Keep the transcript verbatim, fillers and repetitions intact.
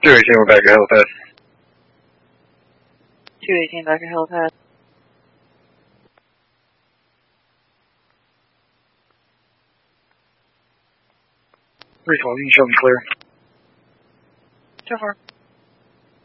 two eighteen, we're back at helipad. two eighteen, back at helipad. three twelve, you can show me clear. So far.